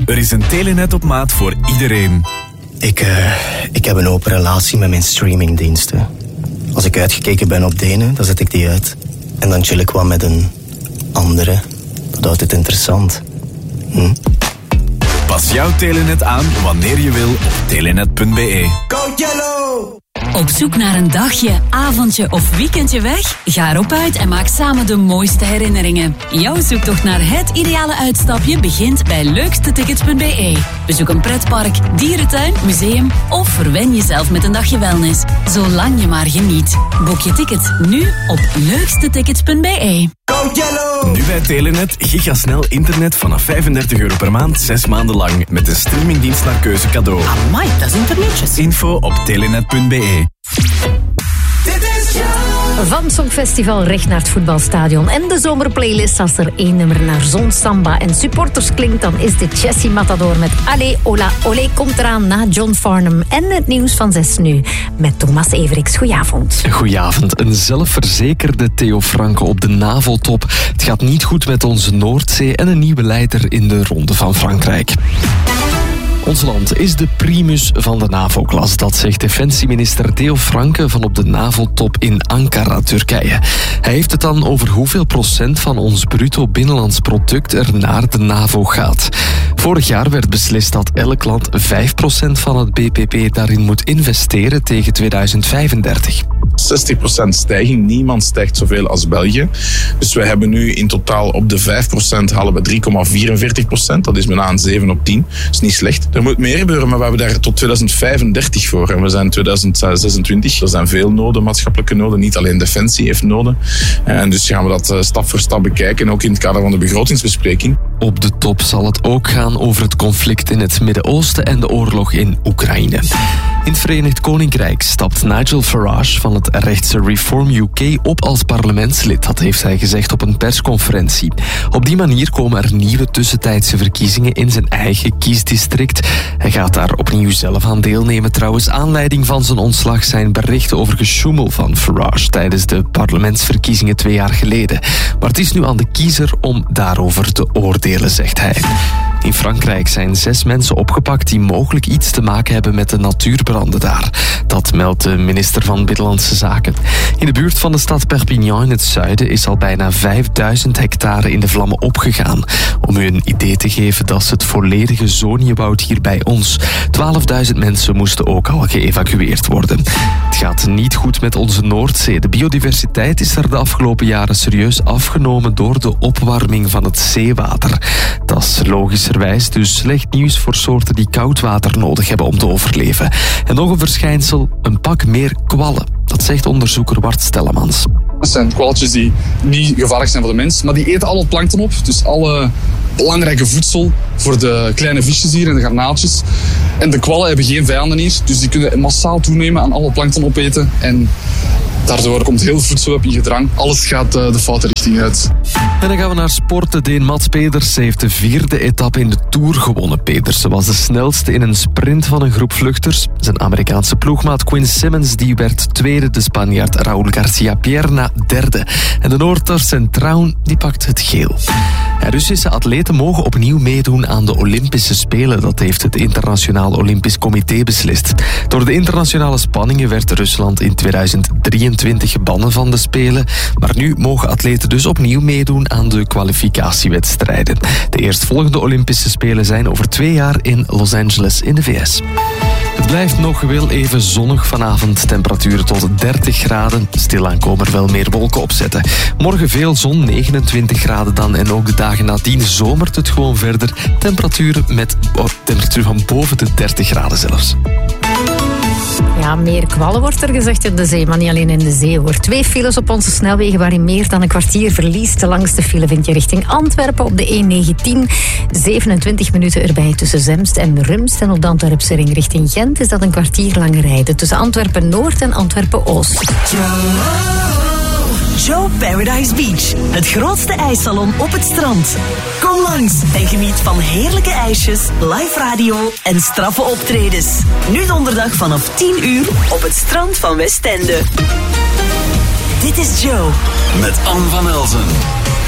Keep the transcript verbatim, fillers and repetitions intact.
Er is een Telenet op maat voor iedereen. Ik, uh, ik heb een open relatie met mijn streamingdiensten. Als ik uitgekeken ben op de ene, dan zet ik die uit. En dan chill ik wat met een andere. Dat houdt het interessant. Hm? Pas jouw Telenet aan wanneer je wil op telenet punt b e. Go Yellow! Op zoek naar een dagje, avondje of weekendje weg? Ga erop uit en maak samen de mooiste herinneringen. Jouw zoektocht naar het ideale uitstapje begint bij leukste tickets punt b e. Bezoek een pretpark, dierentuin, museum of verwen jezelf met een dagje wellness. Zolang je maar geniet. Boek je ticket nu op leukste tickets punt b e. Go Yellow! Nu bij Telenet gigasnel internet vanaf vijfendertig euro per maand, zes maanden lang. Met een streamingdienst naar keuze cadeau. Amai, dat is internetjes. Info op telenet punt b e. Van Songfestival recht naar het voetbalstadion en de zomerplaylist. Als er één nummer naar zon, samba en supporters klinkt, dan is dit Jessie Matador met Allez, Ola, Olé komt eraan na John Farnham. En het nieuws van zes nu met Thomas Everiks. Goedenavond. Goedenavond. Een zelfverzekerde Theo Franke op de NAVO-top. Het gaat niet goed met onze Noordzee en een nieuwe leider in de Ronde van Frankrijk. Ons land is de primus van de NAVO-klas. Dat zegt defensieminister Theo Franke van op de NAVO-top in Ankara, Turkije. Hij heeft het dan over hoeveel procent van ons bruto binnenlands product er naar de NAVO gaat. Vorig jaar werd beslist dat elk land vijf procent van het B P P daarin moet investeren tegen tweeduizend vijfendertig. zestig procent stijging. Niemand stijgt zoveel als België. Dus wij hebben nu in totaal op de vijf procent halen we drie komma vierenveertig procent. Dat is bijna een zeven op tien. Dat is niet slecht. Er moet meer gebeuren, maar we hebben daar tot tweeduizend vijfendertig voor. En we zijn tweeduizend zesentwintig. Er zijn veel noden, maatschappelijke noden. Niet alleen Defensie heeft noden. En dus gaan we dat stap voor stap bekijken. Ook in het kader van de begrotingsbespreking. Op de top zal het ook gaan over het conflict in het Midden-Oosten en de oorlog in Oekraïne. In het Verenigd Koninkrijk stapt Nigel Farage van het rechtse Reform U K op als parlementslid. Dat heeft hij gezegd op een persconferentie. Op die manier komen er nieuwe tussentijdse verkiezingen in zijn eigen kiesdistrict. Hij gaat daar opnieuw zelf aan deelnemen. Trouwens, aanleiding van zijn ontslag zijn berichten over gesjoemel van Farage tijdens de parlementsverkiezingen twee jaar geleden. Maar het is nu aan de kiezer om daarover te oordelen, zegt hij. In Frankrijk zijn zes mensen opgepakt die mogelijk iets te maken hebben met de natuurbranden daar. Dat meldt de minister van Binnenlandse Zaken. In de buurt van de stad Perpignan in het zuiden is al bijna vijfduizend hectare in de vlammen opgegaan. Om u een idee te geven, dat is het volledige zoniewoud hier bij ons. twaalfduizend mensen moesten ook al geëvacueerd worden. Het gaat niet goed met onze Noordzee. De biodiversiteit is er de afgelopen jaren serieus afgenomen door de opwarming van het zeewater. Dat is logischerwijs dus slecht nieuws voor soorten die koud water nodig hebben om te overleven. En nog een verschijnsel, een pak meer kwallen. Dat zegt onderzoeker Wart Stellemans. Dat zijn kwalletjes die niet gevaarlijk zijn voor de mens, maar die eten al het plankton op. Dus alle belangrijke voedsel voor de kleine visjes hier en de garnaaltjes. En de kwallen hebben geen vijanden hier, dus die kunnen massaal toenemen aan alle plankton opeten. En daardoor komt heel voedselweb in gedrang. Alles gaat de foute richting uit. En dan gaan we naar sport. De Deen Mats Pedersen heeft de vierde etappe in de Tour gewonnen. Pedersen was de snelste in een sprint van een groep vluchters. Zijn Amerikaanse ploegmaat Quinn Simmons die werd tweede. De Spanjaard Raúl García Pierna derde. En de Noorder Centraun die pakt het geel. En Russische atleten mogen opnieuw meedoen aan de Olympische Spelen. Dat heeft het Internationaal Olympisch Comité beslist. Door de internationale spanningen werd Rusland in tweeduizend drieëntwintig gebannen van de Spelen. Maar nu mogen atleten dus opnieuw meedoen aan de kwalificatiewedstrijden. De eerstvolgende Olympische Spelen zijn over twee jaar in Los Angeles in de V S. Het blijft nog wel even zonnig vanavond. Temperaturen tot dertig graden. Stilaan komen er wel meer wolken opzetten. Morgen veel zon, negenentwintig graden dan. En ook de dagen nadien zomert het gewoon verder. Temperaturen met oh, temperatuur van boven de dertig graden zelfs. Ja, meer kwallen wordt er gezegd in de zee, maar niet alleen in de zee hoor. Twee files op onze snelwegen waarin meer dan een kwartier verlies. De langste file vind je richting Antwerpen op de E negentien. zevenentwintig minuten erbij tussen Zemst en Rumst. En op de Antwerpse ring richting Gent is dat een kwartier lang rijden. Tussen Antwerpen-Noord en Antwerpen-Oost. Joe Paradise Beach, het grootste ijssalon op het strand. Kom langs en geniet van heerlijke ijsjes, live radio en straffe optredens. Nu donderdag vanaf tien uur op het strand van Westende. Dit is Joe. Met Anne van Elzen.